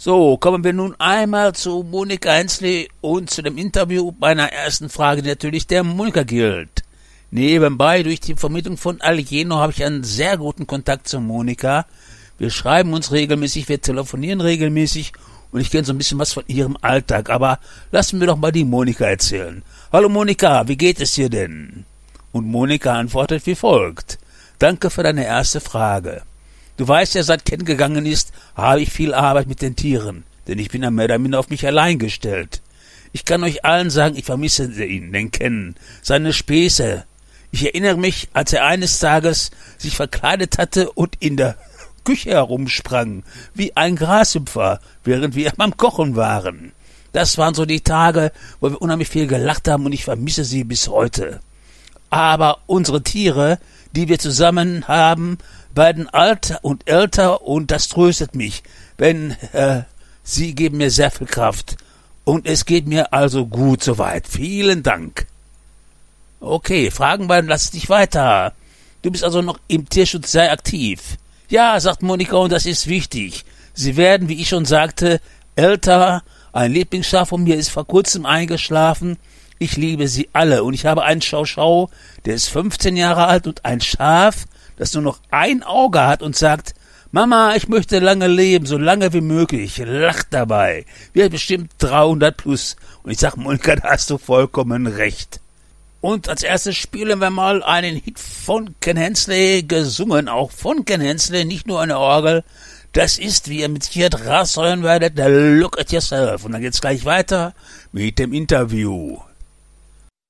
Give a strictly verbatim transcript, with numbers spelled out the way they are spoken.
So, kommen wir nun einmal zu Monika Hensley und zu dem Interview bei einer ersten Frage, die natürlich der Monika gilt. Nebenbei, durch die Vermittlung von Alieno habe ich einen sehr guten Kontakt zu Monika. Wir schreiben uns regelmäßig, wir telefonieren regelmäßig und ich kenne so ein bisschen was von ihrem Alltag. Aber lassen wir doch mal die Monika erzählen. Hallo Monika, wie geht es dir denn? Und Monika antwortet wie folgt. Danke für deine erste Frage. Du weißt ja, seit Ken gegangen ist, habe ich viel Arbeit mit den Tieren, denn ich bin ja mehr oder minder auf mich allein gestellt. Ich kann euch allen sagen, ich vermisse ihn, den Ken, seine Späße. Ich erinnere mich, als er eines Tages sich verkleidet hatte und in der Küche herumsprang, wie ein Grashüpfer, während wir beim Kochen waren. Das waren so die Tage, wo wir unheimlich viel gelacht haben und ich vermisse sie bis heute. Aber unsere Tiere, die wir zusammen haben, werden alt und älter und das tröstet mich, denn äh, sie geben mir sehr viel Kraft. Und es geht mir also gut soweit. Vielen Dank. Okay, Fragen beiden lass dich weiter. Du bist also noch im Tierschutz sehr aktiv. Ja, sagt Monika, und das ist wichtig. Sie werden, wie ich schon sagte, älter. Ein Lieblingsschaf von mir ist vor kurzem eingeschlafen. Ich liebe sie alle und ich habe einen Schau-Schau, der ist fünfzehn Jahre alt und ein Schaf, das nur noch ein Auge hat und sagt, Mama, ich möchte lange leben, so lange wie möglich. Lacht dabei. Wir haben bestimmt dreihundert plus. Und ich sag, Monika, da hast du vollkommen recht. Und als erstes spielen wir mal einen Hit von Ken Hensley, gesungen auch von Ken Hensley, nicht nur eine Orgel. Das ist, wie ihr mit Sicherheit raushören werdet, der Look at Yourself. Und dann geht's gleich weiter mit dem Interview.